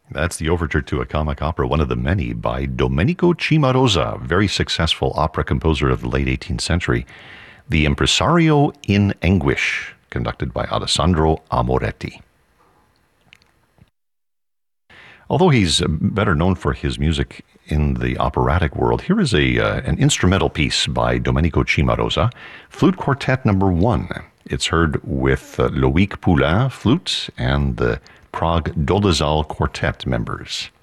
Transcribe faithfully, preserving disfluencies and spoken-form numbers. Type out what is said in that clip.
That's the overture to a comic opera, one of the many, by Domenico Cimarosa, very successful opera composer of the late eighteenth century. The Impresario in Anguish, conducted by Alessandro Amoretti. Although he's better known for his music in the operatic world, here is a uh, an instrumental piece by Domenico Cimarosa, Flute Quartet Number One. It's heard with uh, Loïc Poulain, flute, and the Prague Dolezal Quartet members.